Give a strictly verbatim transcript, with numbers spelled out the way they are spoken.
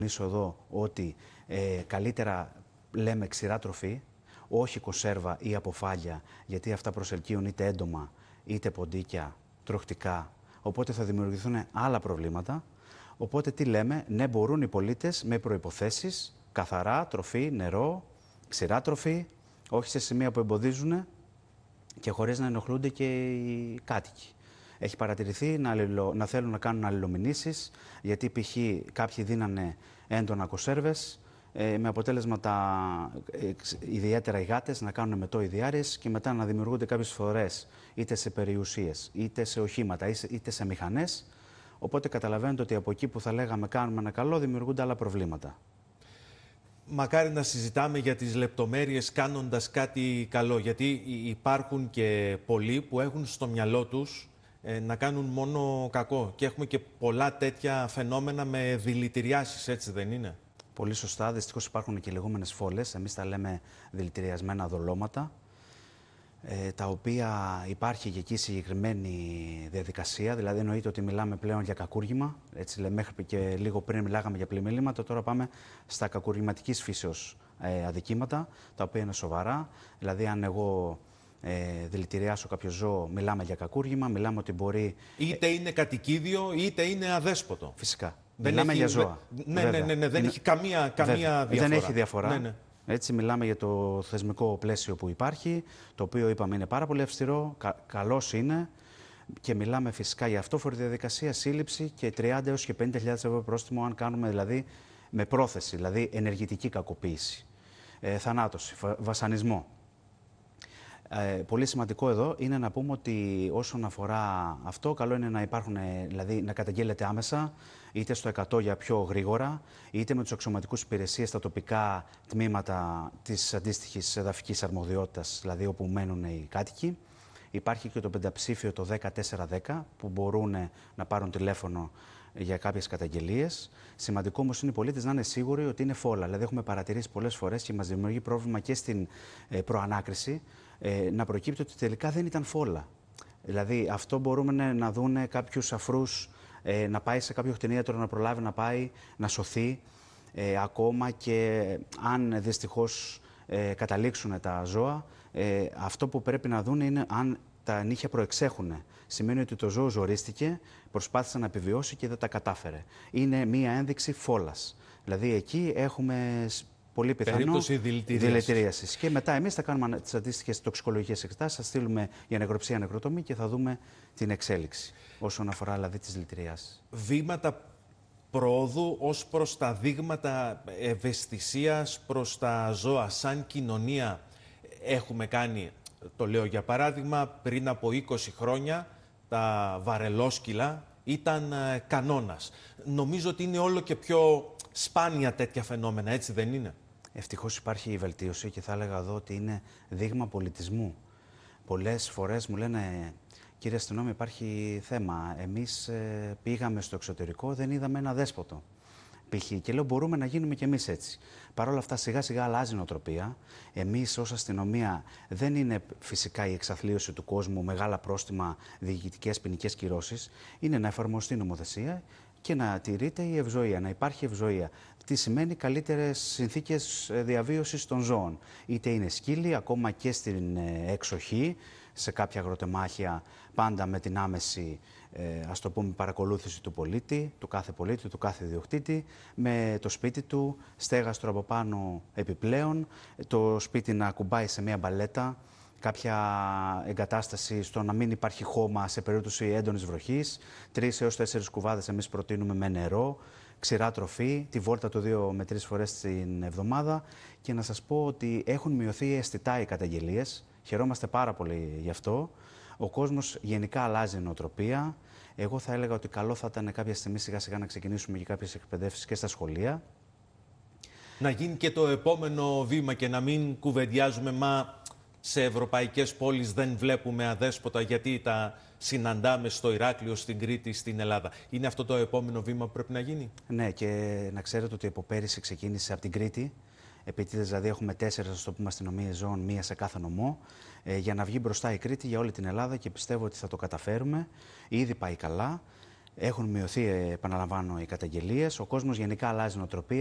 εδώ ότι ε, καλύτερα λέμε ξηρά τροφή, όχι κονσέρβα ή αποφάλια, γιατί αυτά προσελκύουν είτε έντομα είτε ποντίκια, τροχτικά, οπότε θα δημιουργηθούν άλλα προβλήματα. Οπότε τι λέμε, ναι, μπορούν οι πολίτες με προϋποθέσεις, καθαρά, τροφή, νερό, ξηρά τροφή, όχι σε σημεία που εμποδίζουν και χωρίς να ενοχλούνται και οι κάτοικοι. Έχει παρατηρηθεί να, αλληλο... να θέλουν να κάνουν αλληλομηνήσεις, γιατί π.χ. κάποιοι δίνανε έντονα κονσέρβες, ε, με αποτέλεσμα τα ε, ιδιαίτερα οι γάτες να κάνουν μετόιδιάρειες και μετά να δημιουργούνται κάποιες φορές είτε σε περιουσίες, είτε σε οχήματα, είτε σε μηχανές. Οπότε καταλαβαίνετε ότι από εκεί που θα λέγαμε κάνουμε ένα καλό, δημιουργούνται άλλα προβλήματα. Μακάρι να συζητάμε για τις λεπτομέρειες κάνοντας κάτι καλό, γιατί υπάρχουν και πολλοί που έχουν στο μυαλό τους ε, να κάνουν μόνο κακό και έχουμε και πολλά τέτοια φαινόμενα με δηλητηριάσεις, έτσι δεν είναι? Πολύ σωστά. Δυστυχώς υπάρχουν και λεγόμενες φόλες, εμείς τα λέμε δηλητηριασμένα δολώματα, ε, τα οποία υπάρχει και εκεί συγκεκριμένη διαδικασία, δηλαδή εννοείται ότι μιλάμε πλέον για κακούργημα, έτσι λέμε, μέχρι και λίγο πριν μιλάγαμε για πλημμύληματα, τώρα πάμε στα κακουργηματικής φύσεως ε, αδικήματα, τα οποία είναι σοβαρά, δηλαδή αν εγώ ε, δηλητηριάσω κάποιο ζώο, μιλάμε για κακούργημα, μιλάμε ότι μπορεί... Είτε είναι κατοικίδιο, είτε είναι αδέσποτο. Φυσικά. Δεν μιλάμε έχει... για ζώα. Ναι, ναι, ναι, ναι, δεν είναι... έχει καμία, καμία διαφορά. Δεν έχει διαφορά. Ναι, ναι. Έτσι, μιλάμε για το θεσμικό πλαίσιο που υπάρχει, το οποίο είπαμε είναι πάρα πολύ αυστηρό, κα, καλός είναι, και μιλάμε φυσικά για αυτόφορη διαδικασία, σύλληψη και τριάντα έως και πενήντα χιλιάδες ευρώ πρόστιμο, αν κάνουμε δηλαδή με πρόθεση, δηλαδή ενεργητική κακοποίηση, ε, θανάτωση, βασανισμό. Ε, πολύ σημαντικό εδώ είναι να πούμε ότι όσον αφορά αυτό, καλό είναι να υπάρχουν, δηλαδή να καταγγέλλεται άμεσα, είτε στο εκατό για πιο γρήγορα, είτε με τους αξιωματικούς υπηρεσίες στα τοπικά τμήματα της αντίστοιχης εδαφικής αρμοδιότητας, δηλαδή όπου μένουν οι κάτοικοι. Υπάρχει και το πενταψήφιο το δέκα τέσσερα δέκα που μπορούν να πάρουν τηλέφωνο για κάποιες καταγγελίες. Σημαντικό όμως είναι οι πολίτες να είναι σίγουροι ότι είναι φόλα. Δηλαδή, έχουμε παρατηρήσει πολλές φορές και μας δημιουργεί πρόβλημα και στην ε, προανάκριση ε, να προκύπτει ότι τελικά δεν ήταν φόλα. Δηλαδή, αυτό μπορούμε να δουν κάποιους αφρούς ε, να πάει σε κάποιο κτηνίατρο, να προλάβει να πάει, να σωθεί. Ε, ακόμα και αν δυστυχώς ε, καταλήξουν τα ζώα, ε, αυτό που πρέπει να δουν είναι αν τα νύχια προεξέχουν. Σημαίνει ότι το ζώο ζορίστηκε, προσπάθησε να επιβιώσει και δεν τα κατάφερε. Είναι μία ένδειξη φόλας. Δηλαδή εκεί έχουμε πολύ πιθανό δηλητηρίασης. Και μετά εμείς θα κάνουμε τις αντίστοιχες τοξικολογικές εξετάσεις, θα στείλουμε για νεκροψία, νεκροτομή και θα δούμε την εξέλιξη όσον αφορά δηλαδή τις δηλητηριάσεις. Βήματα προόδου ως προς τα δείγματα ευαισθησίας προς τα ζώα σαν κοινωνία έχουμε κάνει? Το λέω για παράδειγμα, πριν από είκοσι χρόνια τα βαρελόσκυλα ήταν ε, κανόνας. Νομίζω ότι είναι όλο και πιο σπάνια τέτοια φαινόμενα, έτσι δεν είναι? Ευτυχώς υπάρχει η βελτίωση και θα έλεγα εδώ ότι είναι δείγμα πολιτισμού. Πολλές φορές μου λένε, κύριε αστυνόμη, υπάρχει θέμα. Εμείς ε, πήγαμε στο εξωτερικό, δεν είδαμε ένα δέσποτο. Π.χ. Και λέω, μπορούμε να γίνουμε κι εμείς έτσι. Παρ' όλα αυτά, σιγά σιγά αλλάζει η νοοτροπία. Εμείς ως αστυνομία δεν είναι φυσικά η εξαθλίωση του κόσμου, μεγάλα πρόστιμα, διοικητικές ποινικές κυρώσεις. Είναι να εφαρμοστεί η νομοθεσία και να τηρείται η ευζοία, να υπάρχει ευζοία. Τι σημαίνει? Καλύτερες συνθήκες διαβίωσης των ζώων. Είτε είναι σκύλοι, ακόμα και στην εξοχή, σε κάποια αγροτεμάχια, πάντα με την άμεση ε, ας το πούμε παρακολούθηση του πολίτη, του κάθε πολίτη, του κάθε ιδιοκτήτη, με το σπίτι του, στέγαστρο από πάνω επιπλέον, το σπίτι να κουμπάει σε μια μπαλέτα, κάποια εγκατάσταση στο να μην υπάρχει χώμα σε περίπτωση έντονης βροχής, τρεις έως τέσσερις κουβάδες εμείς προτείνουμε με νερό, ξηρά τροφή, τη βόλτα του δύο με τρεις φορές την εβδομάδα, και να σας πω ότι έχουν μειωθεί αισθητά οι καταγγελίες. Χαιρόμαστε πάρα πολύ γι' αυτό. Ο κόσμος γενικά αλλάζει η νοοτροπία. Εγώ θα έλεγα ότι καλό θα ήταν κάποια στιγμή σιγά σιγά να ξεκινήσουμε και κάποιες εκπαιδεύσεις και στα σχολεία. Να γίνει και το επόμενο βήμα και να μην κουβεντιάζουμε, μα σε ευρωπαϊκές πόλεις δεν βλέπουμε αδέσποτα γιατί τα συναντάμε στο Ηράκλειο, στην Κρήτη, στην Ελλάδα. Είναι αυτό το επόμενο βήμα που πρέπει να γίνει? Ναι, και να ξέρετε ότι από πέρυσι ξεκίνησε από την Κρήτη. Επίτηδες δηλαδή έχουμε τέσσερις, ας το πούμε, αστυνομίες ζώων, μία σε κάθε νομό, ε, για να βγει μπροστά η Κρήτη για όλη την Ελλάδα, και πιστεύω ότι θα το καταφέρουμε. Ήδη πάει καλά. Έχουν μειωθεί, επαναλαμβάνω, οι καταγγελίες. Ο κόσμος γενικά αλλάζει νοοτροπία.